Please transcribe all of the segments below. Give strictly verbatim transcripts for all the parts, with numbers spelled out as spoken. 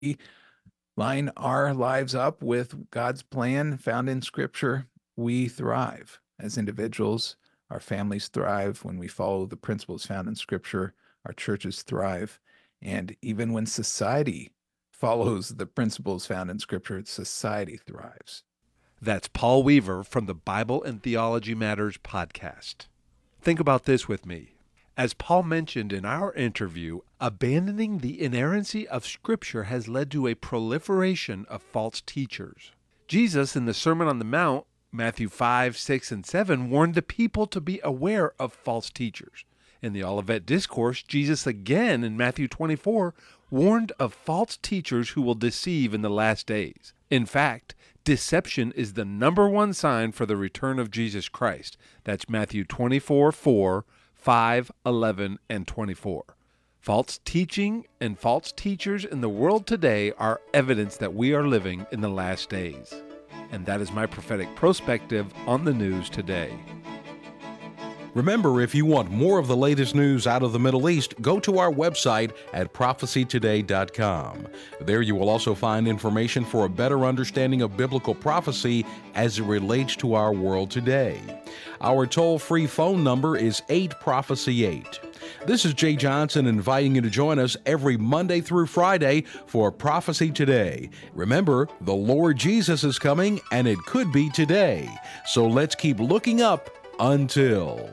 line our lives up with God's plan found in Scripture, we thrive. As individuals, our families thrive. When we follow the principles found in Scripture, our churches thrive. And even when society follows the principles found in Scripture, society thrives. That's Paul Weaver from the Bible and Theology Matters podcast. Think about this with me. As Paul mentioned in our interview, abandoning the inerrancy of Scripture has led to a proliferation of false teachers. Jesus, in the Sermon on the Mount, Matthew five, six, and seven, warned the people to be aware of false teachers. In the Olivet Discourse, Jesus again in Matthew twenty-four warned of false teachers who will deceive in the last days. In fact, deception is the number one sign for the return of Jesus Christ. That's Matthew twenty-four, four, five, eleven, and twenty-four. False teaching and false teachers in the world today are evidence that we are living in the last days. And that is my prophetic perspective on the news today. Remember, if you want more of the latest news out of the Middle East, go to our website at prophecy today dot com. There you will also find information for a better understanding of biblical prophecy as it relates to our world today. Our toll-free phone number is eight prophecy eight. This is Jay Johnson inviting you to join us every Monday through Friday for Prophecy Today. Remember, the Lord Jesus is coming, and it could be today. So let's keep looking up until...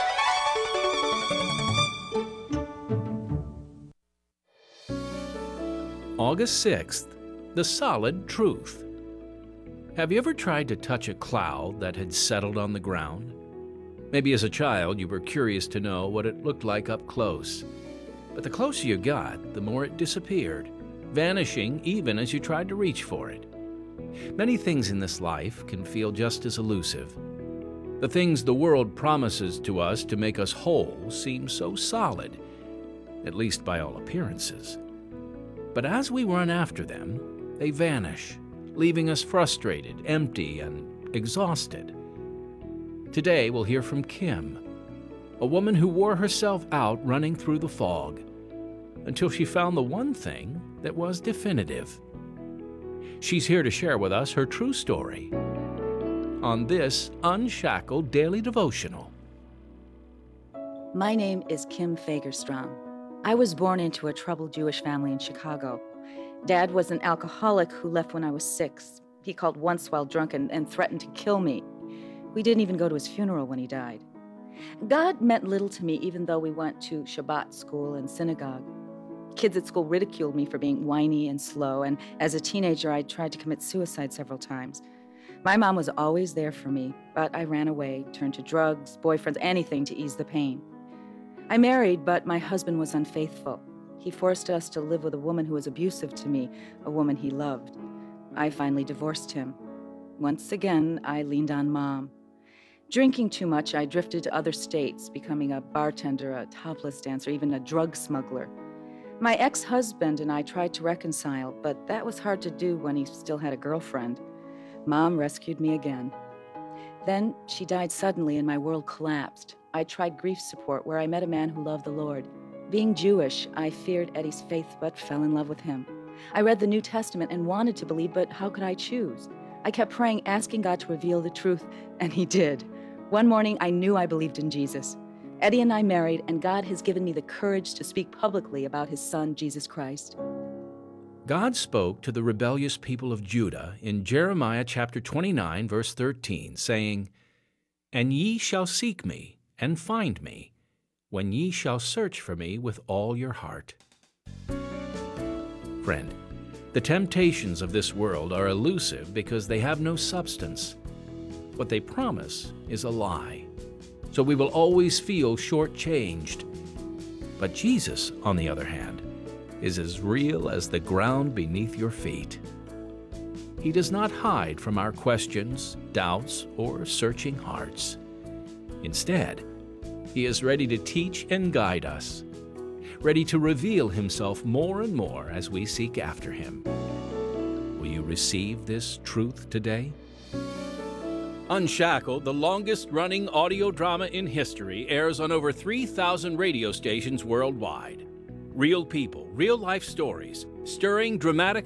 August sixth, the solid truth. Have you ever tried to touch a cloud that had settled on the ground? Maybe as a child you were curious to know what it looked like up close. But the closer you got, the more it disappeared, vanishing even as you tried to reach for it. Many things in this life can feel just as elusive. The things the world promises to us to make us whole seem so solid, at least by all appearances. But as we run after them, they vanish, leaving us frustrated, empty, and exhausted. Today we'll hear from Kim, a woman who wore herself out running through the fog, until she found the one thing that was definitive. She's here to share with us her true story on this Unshackled Daily Devotional. My name is Kim Fagerstrom. I was born into a troubled Jewish family in Chicago. Dad was an alcoholic who left when I was six. He called once while drunk and, and threatened to kill me. We didn't even go to his funeral when he died. God meant little to me, even though we went to Shabbat school and synagogue. Kids at school ridiculed me for being whiny and slow, and as a teenager, I tried to commit suicide several times. My mom was always there for me, but I ran away, turned to drugs, boyfriends, anything to ease the pain. I married, but my husband was unfaithful. He forced us to live with a woman who was abusive to me, a woman he loved. I finally divorced him. Once again, I leaned on Mom. Drinking too much, I drifted to other states, becoming a bartender, a topless dancer, even a drug smuggler. My ex-husband and I tried to reconcile, but that was hard to do when he still had a girlfriend. Mom rescued me again. Then she died suddenly and my world collapsed. I tried grief support where I met a man who loved the Lord. Being Jewish, I feared Eddie's faith but fell in love with him. I read the New Testament and wanted to believe, but how could I choose? I kept praying, asking God to reveal the truth, and he did. One morning, I knew I believed in Jesus. Eddie and I married, and God has given me the courage to speak publicly about his son, Jesus Christ. God spoke to the rebellious people of Judah in Jeremiah chapter twenty-nine, verse thirteen, saying, "And ye shall seek me, and find me, when ye shall search for me with all your heart." Friend, the temptations of this world are elusive because they have no substance. What they promise is a lie, so we will always feel shortchanged. But Jesus, on the other hand, is as real as the ground beneath your feet. He does not hide from our questions, doubts, or searching hearts. Instead, he is ready to teach and guide us, ready to reveal himself more and more as we seek after him. Will you receive this truth today? Unshackled, the longest-running audio drama in history, airs on over three thousand radio stations worldwide. Real people, real-life stories, Stirring, dramatic,